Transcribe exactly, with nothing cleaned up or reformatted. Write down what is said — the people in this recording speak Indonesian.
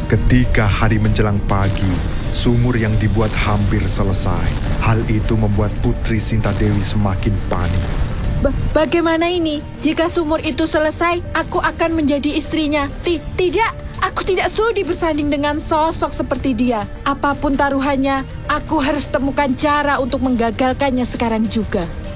Ketika hari menjelang pagi, sumur yang dibuat hampir selesai. Hal itu membuat Putri Sintadewi semakin panik. Ba- bagaimana ini? Jika sumur itu selesai, aku akan menjadi istrinya. Ti- tidak, aku tidak sudi bersanding dengan sosok seperti dia. Apapun taruhannya, aku harus temukan cara untuk menggagalkannya sekarang juga.